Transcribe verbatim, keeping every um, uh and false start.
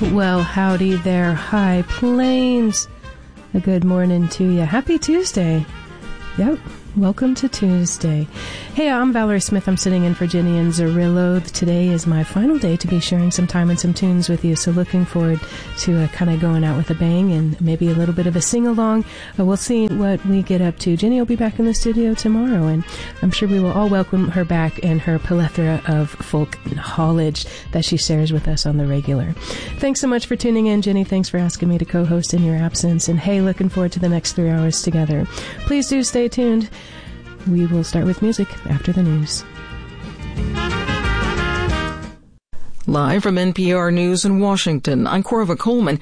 Well, howdy there, High Plains. A good morning to you. Happy Tuesday. Yep. Welcome to Tuesday. Hey, I'm Valerie Smith. I'm sitting in for Ginny and Zerillo. Today is my final day to be sharing some time and some tunes with you, so looking forward to uh, kind of going out with a bang and maybe a little bit of a sing-along. Uh, we'll see what we get up to. Ginny will be back in the studio tomorrow, and I'm sure we will all welcome her back and her plethora of folk knowledge that she shares with us on the regular. Thanks so much for tuning in, Ginny. Thanks for asking me to co-host in your absence. And hey, looking forward to the next three hours together. Please do stay tuned. We will start with music after the news. Live from N P R News in Washington, I'm Corva Coleman.